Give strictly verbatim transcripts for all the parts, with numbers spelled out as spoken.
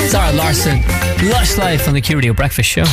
Zara Larsson, Lush Life on the Q Radio Breakfast Show.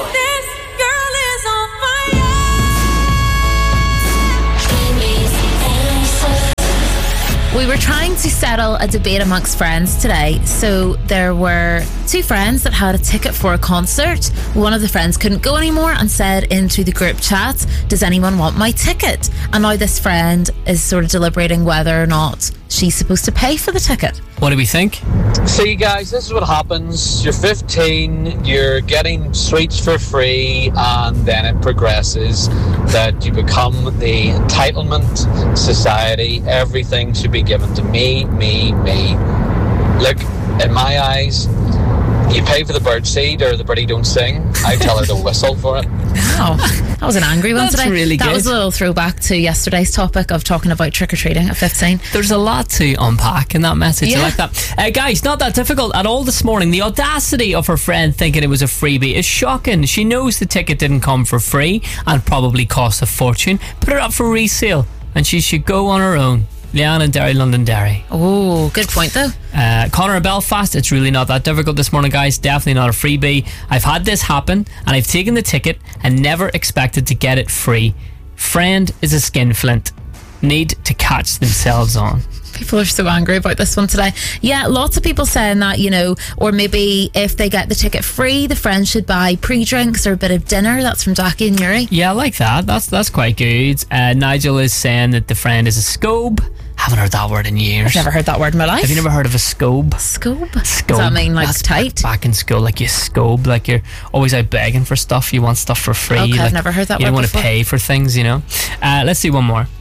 We were trying to settle a debate amongst friends today. So there were two friends that had a ticket for a concert. One of the friends couldn't go anymore and said into the group chat, does anyone want my ticket? And now this friend is sort of deliberating whether or not she's supposed to pay for the ticket. What do we think? See, guys, this is what happens. You're fifteen, you're getting sweets for free, and then it progresses that you become the entitlement society. Everything should be given to me, me, me. Look, in my eyes, you pay for the birdseed or the birdie don't sing. I tell her to whistle for it. Wow, that was an angry one That's today. really that good. was a little throwback to yesterday's topic of talking about trick-or-treating at fifteen. There's a lot to unpack in that message. Yeah. I like that. Uh, guys, not that difficult at all this morning. The audacity of her friend thinking it was a freebie is shocking. She knows the ticket didn't come for free and probably cost a fortune. Put it up for resale and she should go on her own. Leanne in Derry, Londonderry. Oh, good point though. Uh, Connor in Belfast, it's really not that difficult this morning, guys. Definitely not a freebie. I've had this happen and I've taken the ticket and never expected to get it free. Friend is a skinflint. Need to catch themselves on. People are so angry about this one today. Yeah, lots of people saying that, you know, or maybe if they get the ticket free, the friend should buy pre-drinks or a bit of dinner. That's from Jackie and Yuri. Yeah, I like that. That's that's quite good. Uh, Nigel is saying that the friend is a scobe. Haven't heard that word in years. I've never heard that word in my life. Have you never heard of a scobe? Scobe? Scobe. Does that mean like That's tight? Back, back in school, like you scobe, like you're always out begging for stuff. You want stuff for free. Okay, like, I've never heard that You word don't want before. to pay for things, you know. Uh, let's see one more.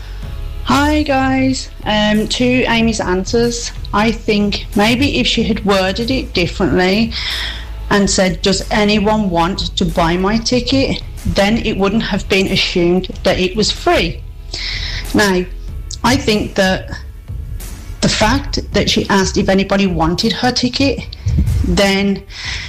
Hi guys, um, to Amy's answers, I think maybe if she had worded it differently and said, does anyone want to buy my ticket, then it wouldn't have been assumed that it was free. Now, I think that the fact that she asked if anybody wanted her ticket, then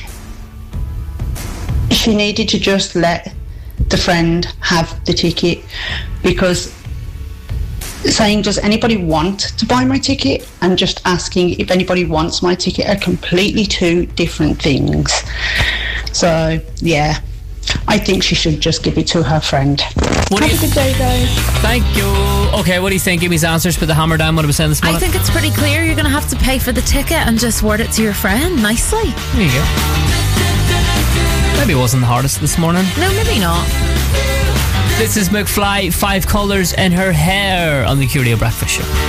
she needed to just let the friend have the ticket, because saying does anybody want to buy my ticket and just asking if anybody wants my ticket are completely two different things. So yeah, I think she should just give it to her friend. What Have do a you- good day, guys. Thank you. Okay, what do you think? Give me his answers. Put the hammer down. What I was saying this I morning. think it's pretty clear. You're going to have to pay for the ticket and just word it to your friend nicely. There you go. Maybe it wasn't the hardest this morning. No, maybe not. This is McFly, Five Colours in Her Hair on the Q Radio Breakfast Show.